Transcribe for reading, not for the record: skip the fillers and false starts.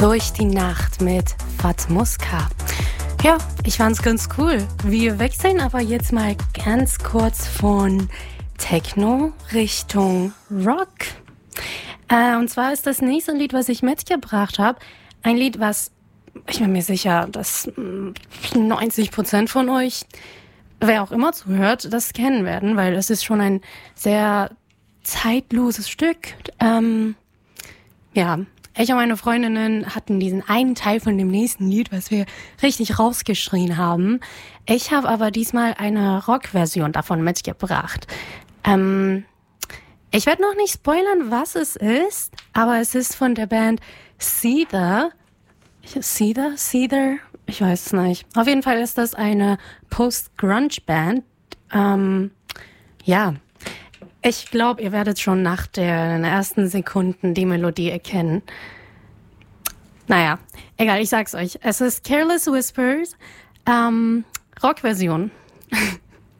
Durch die Nacht mit Fatmuska. Ja, ich fand's ganz cool. Wir wechseln aber jetzt mal ganz kurz von Techno Richtung Rock. Und zwar ist das nächste Lied, was ich mitgebracht habe, ein Lied, was, ich bin mir sicher, dass 90% von euch, wer auch immer zuhört, das kennen werden, weil es ist schon ein sehr zeitloses Stück. Ja, ich und meine Freundinnen hatten diesen einen Teil von dem nächsten Lied, was wir richtig rausgeschrien haben. Ich habe aber diesmal eine Rock-Version davon mitgebracht. Ich werde noch nicht spoilern, was es ist, aber es ist von der Band Seether? Ich weiß es nicht. Auf jeden Fall ist das eine Post-Grunge-Band. Ja, ich glaube, ihr werdet schon nach den ersten Sekunden die Melodie erkennen. Naja, egal, ich sag's euch. Es ist Careless Whispers, Rock-Version.